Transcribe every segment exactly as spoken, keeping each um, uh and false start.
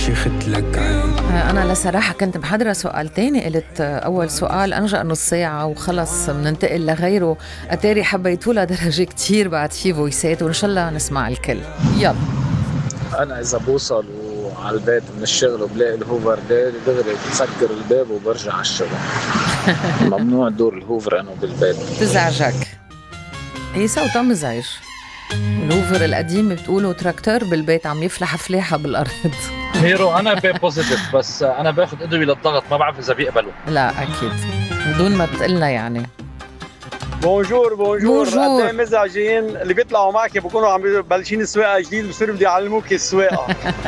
شخت لك عين. أنا لصراحة كنت محضرة سؤال تاني، قلت أول سؤال أنجأ نص ساعة وخلص مننتقل لغيره. أتاري حبيتولا درجة كتير بعد فيه فويسات، وإن شاء الله نسمع الكل. يلا. أنا إذا بوصل وعلى البيت من الشغل وبلاقي الهوفر دغري دغري بسكر الباب وبرجع على الشغل. ممنوع دور الهوفر أنا بالبيت. تزعجك؟ هي صوتها مزعج. الهوفر القديم بتقولوا تراكتور بالبيت عم يفلح فلاحة بالأرض. ميرو أنا بي بوزيتيف، بس أنا باخد أدوية للضغط، ما بعرف إذا بيقبلوا. لا أكيد بدون ما تقلنا يعني. بونجور بونجور. بونجور. قد مزعجين اللي بيطلعوا معك بيكونوا عم يبلشين سواقه جديد بصيروا بده يعلموك السواقه.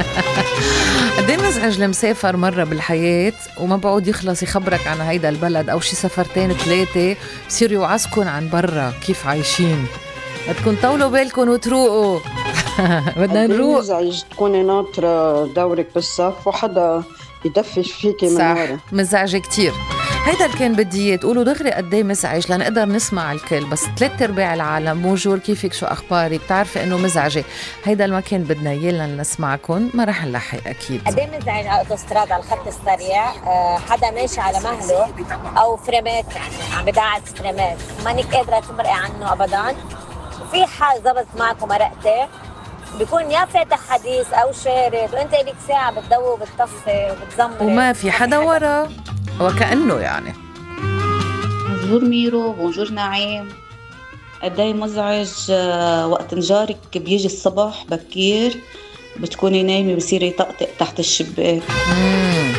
قد ايه مزعج المسافر مرة بالحياة وما بعود يخلص يخبرك عن هيدا البلد أو شي سفرتين ثلاثة بصير يوعزكن عن برا كيف عايشين. بدكن طولوا بالكن وتروقوا. بدنا نروق. مزعج تكوني ناطرة دورك بالصف وحدا يدفش فيكي من ورا. صح مزعج كتير. هيدا اللي كان بدي اياه تقولوا دغري قد ايه مزعج لنقدر نسمع الكل، بس ثلاث ارباع العالم بونجور كيفك شو اخبارك بتعرفي انه مزعجه. هيدا اللي ما كان بدنا اياه لنسمعكم، ما رح نلحق اكيد. قد ايه مزعج على الاوتوستراد على الخط السريع، أه حدا ماشي على مهله او فريمات، يعني عم بدعس فريمات مانك قادره تمرقي عنه ابدا. وفي حال زبط معك ومرقتي بيكون يا فاتح حديث او شارد وانت لك ساعه بتدوي وبتطفي وبتزمري وما في حدا ورا وكأنه يعني. بونجور ميرو، بونجور نعيم. قداي مزعج وقت نجارك بيجي الصبح بكير بتكوني نايمة بصير يطقطق تحت الشباك. مم.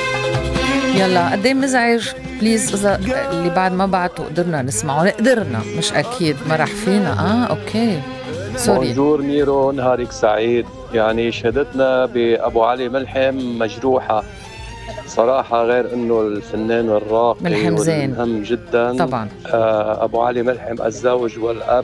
يلا قداي مزعج بليز. إذا اللي بعد ما بعتوا قدرنا نسمعه، قدرنا مش أكيد ما رح فينا. آه أوكي سوري. بونجور ميرو، نهارك سعيد. يعني شهدتنا بأبو علي ملحم مجروحة صراحة، غير انه الفنان الراقي والمهم جدا طبعا. آه ابو علي ملحم الزوج والاب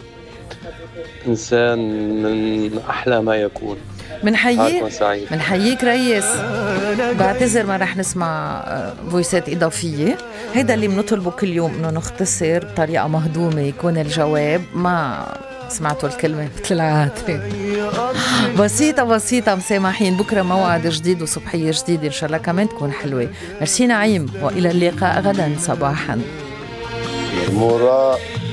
انسان من احلى ما يكون. منحييك منحييك ريس. بعتذر ما رح نسمع فويسات اضافية. هيدا اللي بنطلبه كل يوم، انه نختصر بطريقة مهضومة يكون الجواب. ما سمعتوا الكلمة مثل العادة. بسيطة بسيطة مسامحين. بكرة موعد جديد وصبحية جديدة إن شاء الله كمان تكون حلوة. ميرسي نعيم، وإلى اللقاء غدا صباحا. مرا